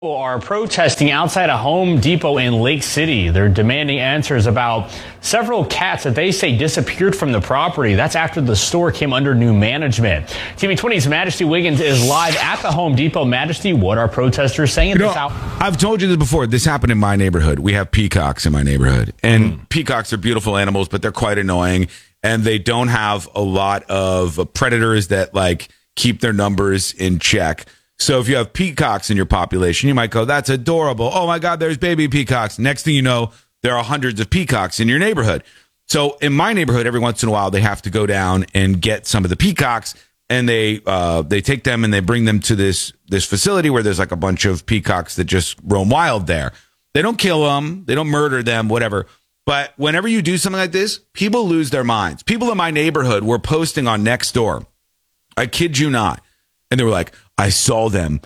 People are protesting outside a Home Depot in Lake City. They're demanding answers about several cats that they say disappeared from the property. That's after the store came under new management. TV20's Majesty Wiggins is live at the Home Depot. Majesty, what are protesters saying? I've told you this before. This happened in my neighborhood. We have peacocks in my neighborhood. And peacocks are beautiful animals, but they're quite annoying. And they don't have a lot of predators that keep their numbers in check. So if you have peacocks in your population, you might go, that's adorable. Oh, my God, there's baby peacocks. Next thing you know, there are hundreds of peacocks in your neighborhood. So in my neighborhood, every once in a while, they have to go down and get some of the peacocks, and they take them and they bring them to this facility where there's a bunch of peacocks that just roam wild there. They don't kill them. They don't murder them, whatever. But whenever you do something like this, people lose their minds. People in my neighborhood were posting on Nextdoor. I kid you not. And they were like, I saw them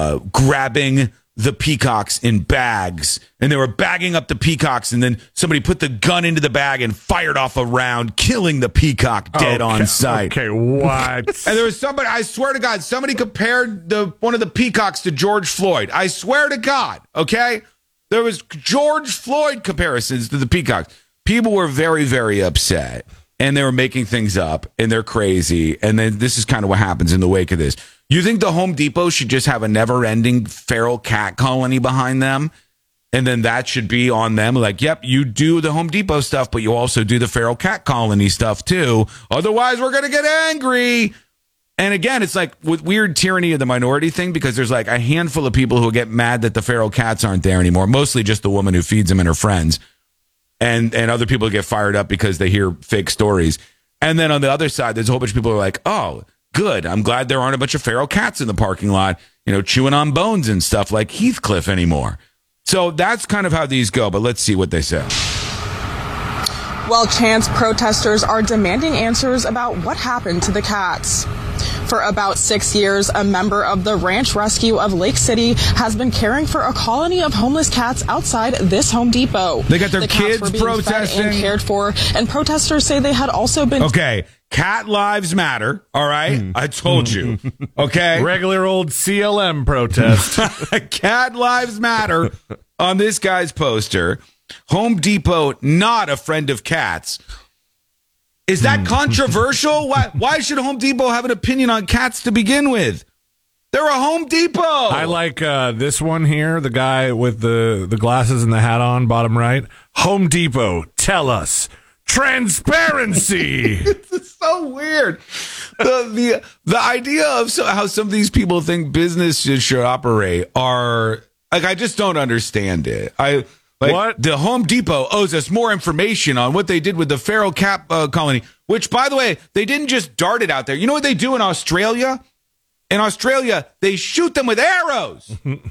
grabbing the peacocks in bags, and they were bagging up the peacocks, and then somebody put the gun into the bag and fired off a round, killing the peacock dead on sight. Okay, what? And there was somebody, I swear to God, somebody compared one of the peacocks to George Floyd. I swear to God, okay? There was George Floyd comparisons to the peacocks. People were very, very upset, and they were making things up, and they're crazy, and then this is kind of what happens in the wake of this. You think the Home Depot should just have a never-ending feral cat colony behind them? And then that should be on them. Yep, you do the Home Depot stuff, but you also do the feral cat colony stuff, too. Otherwise, we're going to get angry. And again, it's with weird tyranny of the minority thing, because there's a handful of people who get mad that the feral cats aren't there anymore, mostly just the woman who feeds them and her friends. And other people get fired up because they hear fake stories. And then on the other side, there's a whole bunch of people who are like, oh, good. I'm glad there aren't a bunch of feral cats in the parking lot, chewing on bones and stuff like Heathcliff anymore. So that's kind of how these go, but let's see what they say. Well, Chance, protesters are demanding answers about what happened to the cats. For about 6 years, a member of the Ranch Rescue of Lake City has been caring for a colony of homeless cats outside this Home Depot. They got their kids were being protesting fed and cared for, and protesters say they had also been... Okay, cat lives matter, all right? I told you, okay? Regular old CLM protest. Cat lives matter on this guy's poster. Home Depot, not a friend of cats. Is that controversial? Why should Home Depot have an opinion on cats to begin with? They're a Home Depot. I like this one here, the guy with the glasses and the hat on, bottom right. Home Depot, tell us. Transparency. It's so weird. The idea of how some of these people think businesses should operate are, I just don't understand it. What? The Home Depot owes us more information on what they did with the feral cat colony, which, by the way, they didn't just dart it out there. You know what they do in Australia? In Australia, they shoot them with arrows.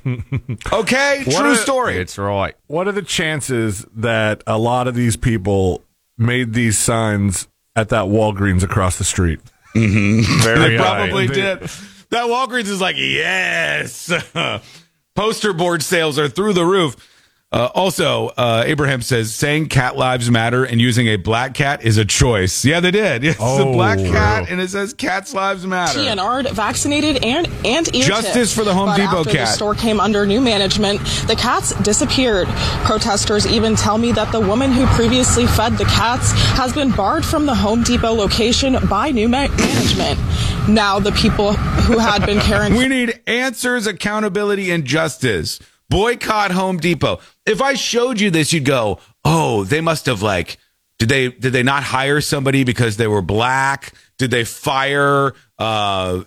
Okay? True story. It's right. What are the chances that a lot of these people made these signs at that Walgreens across the street? Mm-hmm. Very They probably high. did. That Walgreens is yes. Poster board sales are through the roof. Also, Abraham says, saying cat lives matter and using a black cat is a choice. Yeah, they did. It's a black cat, and it says cats lives matter. TNR'd, vaccinated, and ear Justice for the Home Depot after cat. The store came under new management, the cats disappeared. Protesters even tell me that the woman who previously fed the cats has been barred from the Home Depot location by new management. Now the people who had been caring... We need answers, accountability, and justice. Boycott Home Depot. If I showed you this, you'd go, oh, they must have did they not hire somebody because they were black? Did they fire, some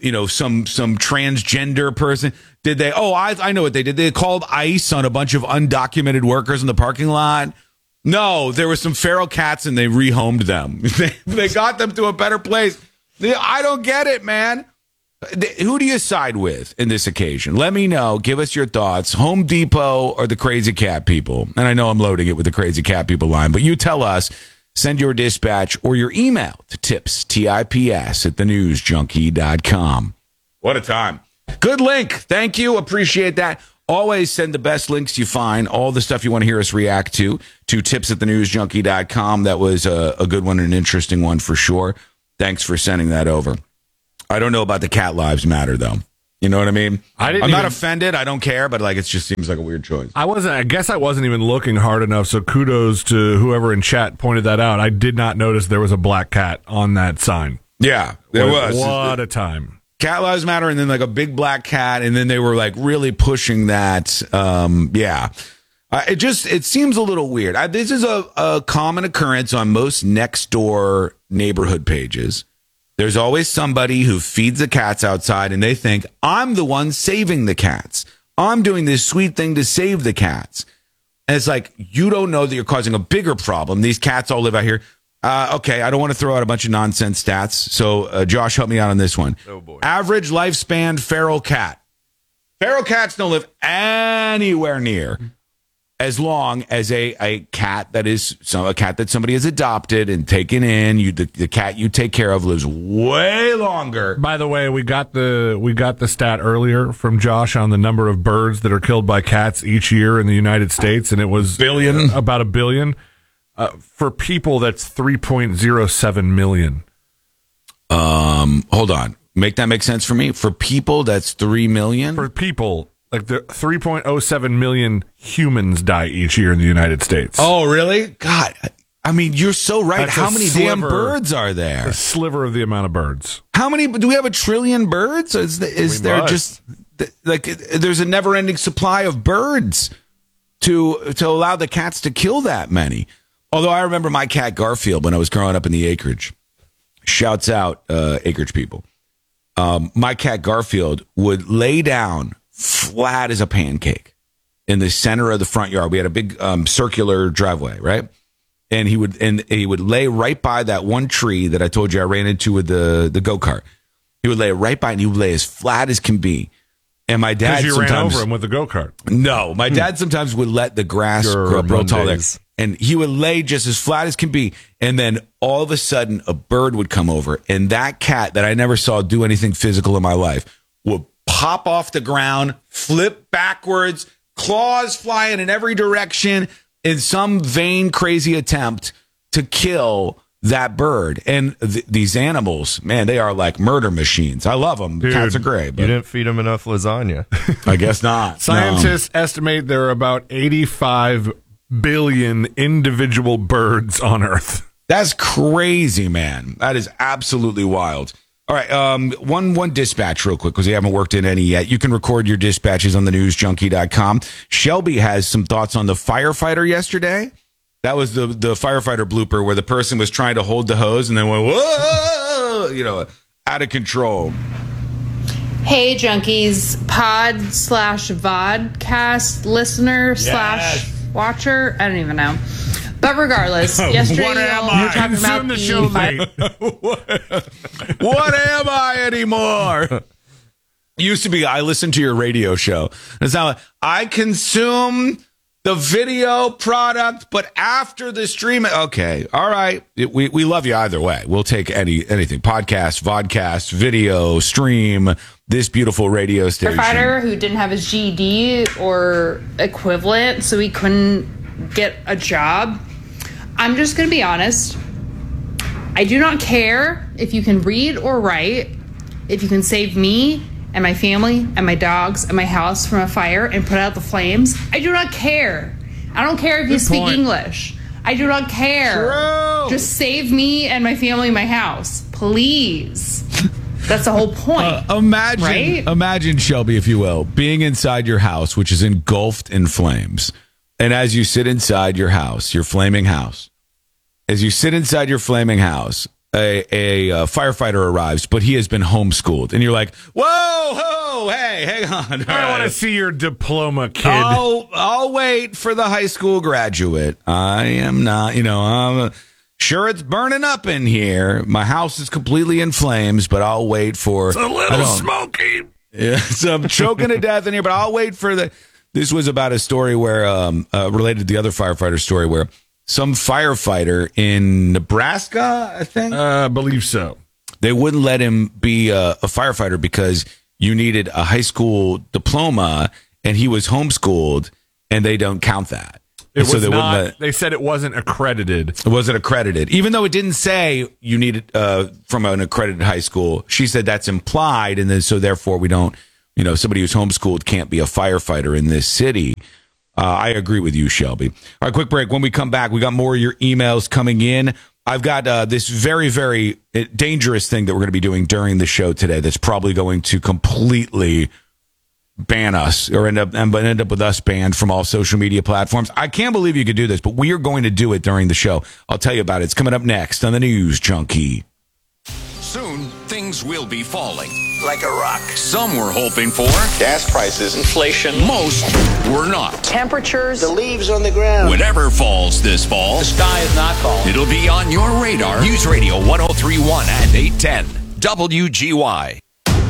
transgender person? Did they, I know what they did. They called ICE on a bunch of undocumented workers in the parking lot. No, there were some feral cats and they rehomed them. They got them to a better place. I don't get it, man. Who do you side with in this occasion? Let me know. Give us your thoughts. Home Depot or the crazy cat people? And I know I'm loading it with the crazy cat people line, but you tell us. Send your dispatch or your email to tips, TIPS, at thenewsjunkie.com. What a time. Good link. Thank you. Appreciate that. Always send the best links you find, all the stuff you want to hear us react to tips at thenewsjunkie.com. That was a good one, an interesting one for sure. Thanks for sending that over. I don't know about the cat lives matter, though. You know what I mean? I'm not offended. I don't care, but like it just seems like a weird choice. I guess I wasn't even looking hard enough, so kudos to whoever in chat pointed that out. I did not notice there was a black cat on that sign. Yeah, there was. What a time. Cat Lives Matter, and then like a big black cat, and then they were like really pushing that. It seems a little weird. This is a common occurrence on most next door neighborhood pages. There's always somebody who feeds the cats outside, and they think, I'm the one saving the cats. I'm doing this sweet thing to save the cats. And it's like, you don't know that you're causing a bigger problem. These cats all live out here. Okay, I don't want to throw out a bunch of nonsense stats. So, Josh, help me out on this one. Oh, boy. Average lifespan feral cat. Feral cats don't live anywhere near as long as a cat that is a cat that somebody has adopted and taken in. The cat you take care of lives way longer. By the way, we got the stat earlier from Josh on the number of birds that are killed by cats each year in the United States, and it was about 1 billion. For people, that's 3.07 million. Hold on. Make that make sense for me? For people, that's 3 million? For people, like the 3.07 million humans die each year in the United States. Oh, really? God. I mean, you're so right. That's How a many damn sliver. birds are there? A sliver of the amount of birds. How many? Do we have 1 trillion birds? Is there must. just like there's a never-ending supply of birds to allow the cats to kill that many? Although I remember my cat Garfield when I was growing up in the acreage. Shouts out acreage people. My cat Garfield would lay down flat as a pancake in the center of the front yard. We had a big circular driveway, right? And he would lay right by that one tree that I told you I ran into with the go-kart. He would lay right by, and he would lay as flat as can be. And my dad Because you ran sometimes over him with the go-kart. No, my dad sometimes would let the grass grow tall there. And he would lay just as flat as can be. And then all of a sudden, a bird would come over. And that cat that I never saw do anything physical in my life would pop off the ground, flip backwards, claws flying in every direction in some vain, crazy attempt to kill that bird. And these animals, man, they are like murder machines. I love them. Dude, Cats are great. But You didn't feed them enough lasagna. I guess not. Scientists estimate there are about 85 billion individual birds on Earth. That's crazy, man. That is absolutely wild. All right, one dispatch real quick because we haven't worked in any yet. You can record your dispatches on thenewsjunkie.com. Shelby has some thoughts on the firefighter yesterday. That was the firefighter blooper where the person was trying to hold the hose and then went, whoa, out of control. Hey, junkies, pod/vodcast listener / watcher. I don't even know. But regardless, yesterday What am you I? were talking about Consume the show, mate. What am I anymore? Used to be, I listened to your radio show. It's now I consume the video product, but after the stream. Okay, all right. We love you either way. We'll take anything. Podcast, vodcast, video, stream, this beautiful radio station. firefighter who didn't have his GED or equivalent, so he couldn't get a job. I'm just going to be honest. I do not care if you can read or write, if you can save me and my family and my dogs and my house from a fire and put out the flames. I do not care. I don't care if you speak point. English. I do not care. True. Just save me and my family and my house. Please. That's the whole point. Imagine, Shelby, if you will, being inside your house, which is engulfed in flames. And as you sit inside your house, your flaming house, as you sit inside your flaming house, a firefighter arrives, but he has been homeschooled. And you're like, whoa, hey, hang on. I want to see your diploma, kid. I'll wait for the high school graduate. I am not, I'm sure it's burning up in here. My house is completely in flames, but I'll wait for... It's a little smoky. Yeah, so I'm choking to death in here, but I'll wait for the... This was about a story where, related to the other firefighter story, where some firefighter in Nebraska, I think? I believe so. They wouldn't let him be a firefighter because you needed a high school diploma, and he was homeschooled, and they don't count that. It So was they wouldn't not. They said it wasn't accredited. It wasn't accredited, even though it didn't say you needed from an accredited high school. She said that's implied, and then so therefore we don't somebody who's homeschooled can't be a firefighter in this city. I agree with you, Shelby. All right, quick break. When we come back, we got more of your emails coming in. I've got this very, very dangerous thing that we're going to be doing during the show today that's probably going to completely ban us or end up with us banned from all social media platforms. I can't believe you could do this, but we are going to do it during the show. I'll tell you about it. It's coming up next on the News Junkie. Soon, things will be falling. Like a rock. Some were hoping for Gas prices, inflation. Most were not. Temperatures. The leaves on the ground. Whatever falls this fall, The sky is not falling. it'll be on your radar. News Radio 1031 and 810. WGY.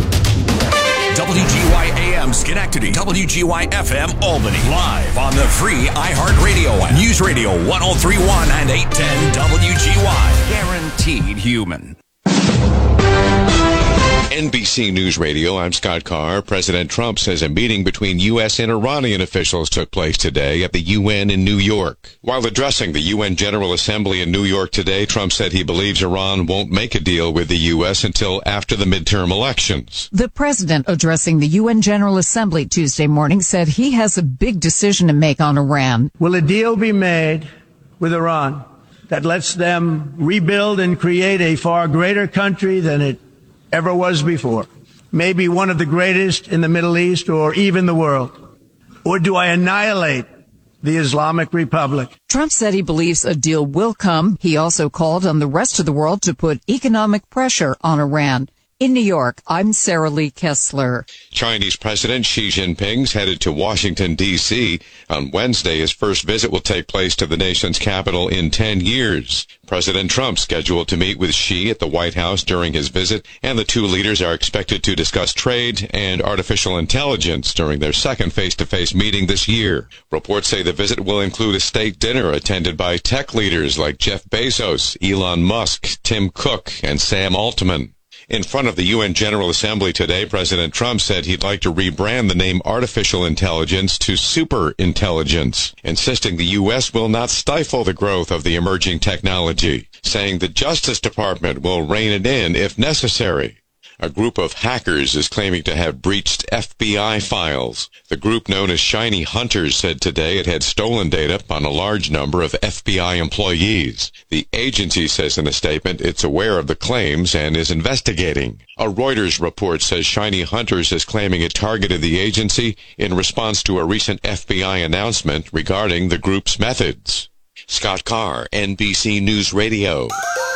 WGY AM Schenectady. WGY FM Albany. Live on the free iHeartRadio app. News Radio 1031 and 810 WGY. Guaranteed human. NBC News Radio, I'm Scott Carr. President Trump says a meeting between U.S. and Iranian officials took place today at the UN in New York. While addressing the UN General Assembly in New York today, Trump said he believes Iran won't make a deal with the U.S. until after the midterm elections. The president addressing the UN General Assembly Tuesday morning said he has a big decision to make on Iran. Will a deal be made with Iran that lets them rebuild and create a far greater country than it ever was before? Maybe one of the greatest in the Middle East or even the world? Or do I annihilate the Islamic Republic? Trump said he believes a deal will come. He also called on the rest of the world to put economic pressure on Iran. In New York, I'm Sarah Lee Kessler. Chinese President Xi Jinping's headed to Washington, D.C. On Wednesday, his first visit will take place to the nation's capital in 10 years. President Trump scheduled to meet with Xi at the White House during his visit, and the two leaders are expected to discuss trade and artificial intelligence during their second face-to-face meeting this year. Reports say the visit will include a state dinner attended by tech leaders like Jeff Bezos, Elon Musk, Tim Cook, and Sam Altman. In front of the UN General Assembly today, President Trump said he'd like to rebrand the name artificial intelligence to super intelligence, insisting the U.S. will not stifle the growth of the emerging technology, saying the Justice Department will rein it in if necessary. A group of hackers is claiming to have breached FBI files. The group known as Shiny Hunters said today it had stolen data on a large number of FBI employees. The agency says in a statement it's aware of the claims and is investigating. A Reuters report says Shiny Hunters is claiming it targeted the agency in response to a recent FBI announcement regarding the group's methods. Scott Carr, NBC News Radio.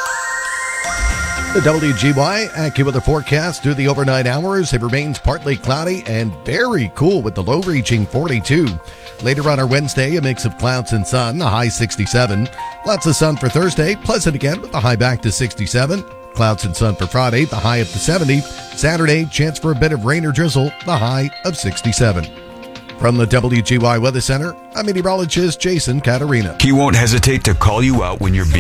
The WGY AccuWeather forecast through the overnight hours. It remains partly cloudy and very cool with the low reaching 42. Later on our Wednesday, a mix of clouds and sun, a high 67. Lots of sun for Thursday, pleasant again with the high back to 67. Clouds and sun for Friday, the high up to 70. Saturday, chance for a bit of rain or drizzle, the high of 67. From the WGY Weather Center, I'm meteorologist Jason Caterina. He won't hesitate to call you out when you're being